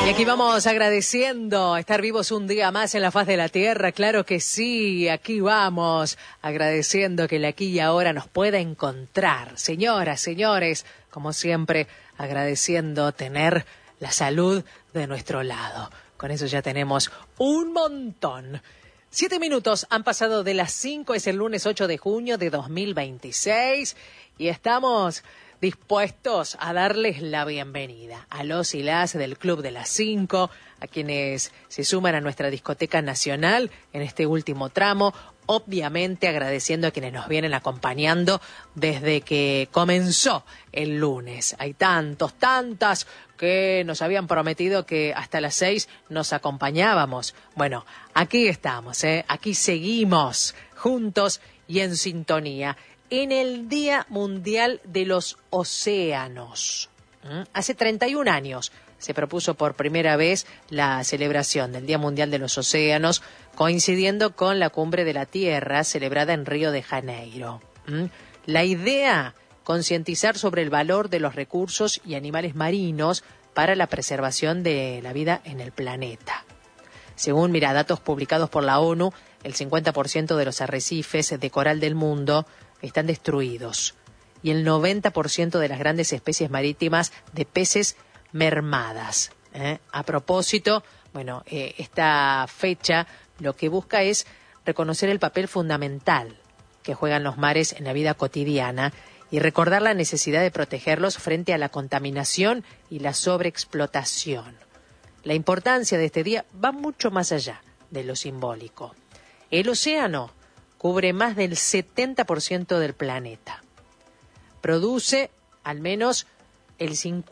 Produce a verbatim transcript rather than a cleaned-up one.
Y aquí vamos agradeciendo estar vivos un día más en la faz de la tierra, claro que sí, aquí vamos agradeciendo que el aquí y ahora nos pueda encontrar. Señoras, señores, como siempre, agradeciendo tener la salud de nuestro lado. Con eso ya tenemos un montón. Siete minutos han pasado de las cinco, es el lunes ocho de junio de dos mil veintiséis y estamos dispuestos a darles la bienvenida a los y las del Club de las Cinco, a quienes se suman a nuestra discoteca nacional en este último tramo, obviamente agradeciendo a quienes nos vienen acompañando desde que comenzó el lunes. Hay tantos, tantas que nos habían prometido que hasta las seis nos acompañábamos. Bueno, aquí estamos, ¿eh? Aquí seguimos juntos y en sintonía. En el Día Mundial de los Océanos. ¿Mm? Hace treinta y un años se propuso por primera vez la celebración del Día Mundial de los Océanos, coincidiendo con la Cumbre de la Tierra celebrada en Río de Janeiro. ¿Mm? La idea, concientizar sobre el valor de los recursos y animales marinos para la preservación de la vida en el planeta. Según, mira, datos publicados por la ONU, el cincuenta por ciento de los arrecifes de coral del mundo están destruidos y el noventa por ciento de las grandes especies marítimas de peces mermadas. ¿eh? A propósito, bueno, eh, esta fecha lo que busca es reconocer el papel fundamental que juegan los mares en la vida cotidiana y recordar la necesidad de protegerlos frente a la contaminación y la sobreexplotación. La importancia de este día va mucho más allá de lo simbólico. El océano cubre más del setenta por ciento del planeta. Produce al menos el